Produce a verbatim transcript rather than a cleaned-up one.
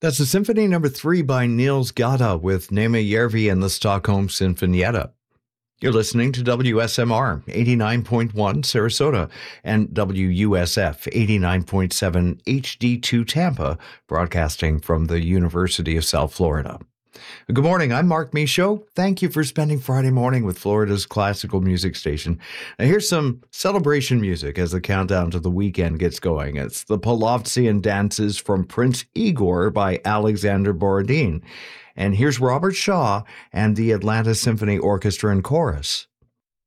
That's the Symphony Number Three by Niels Gade with Nema Järvi and the Stockholm Sinfonietta. You're listening to W S M R eighty-nine point one Sarasota and W U S F eighty-nine point seven H D two Tampa, broadcasting from the University of South Florida. Good morning, I'm Mark Michaud. Thank you for spending Friday morning with Florida's classical music station. Now here's some celebration music as the countdown to the weekend gets going. It's the Polovtsian Dances from Prince Igor by Alexander Borodin. And here's Robert Shaw and the Atlanta Symphony Orchestra and Chorus.